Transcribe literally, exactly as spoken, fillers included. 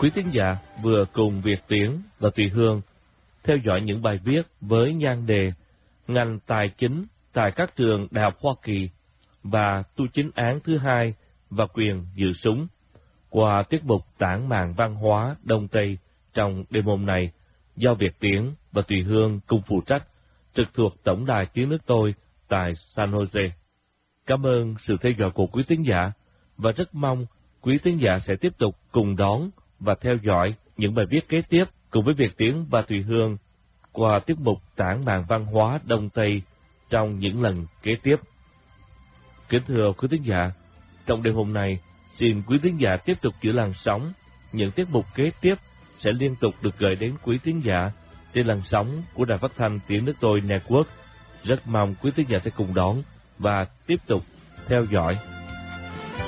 Quý thính giả vừa cùng Việt Tiến và Tùy Hương theo dõi những bài viết với nhan đề ngành tài chính tại các trường Đại học Hoa Kỳ và tu chính án thứ hai và quyền giữ súng qua tiết mục tản mạn văn hóa Đông Tây trong đêm hôm này do Việt Tiến và Tùy Hương cùng phụ trách, trực thuộc Tổng đài Tiếng nước tôi tại San Jose. Cảm ơn sự theo dõi của quý thính giả và rất mong quý thính giả sẽ tiếp tục cùng đón và theo dõi những bài viết kế tiếp cùng với Việt Tiến và Tùy Hương qua tiết mục tản mạn văn hóa Đông Tây trong những lần kế tiếp. Kính thưa quý thính giả, trong đêm hôm nay, xin quý thính giả tiếp tục giữ làn sóng. Những tiết mục kế tiếp sẽ liên tục được gửi đến quý thính giả trên làn sóng của Đài Phát thanh Tiếng nước tôi Network. Rất mong quý thính giả sẽ cùng đón và tiếp tục theo dõi.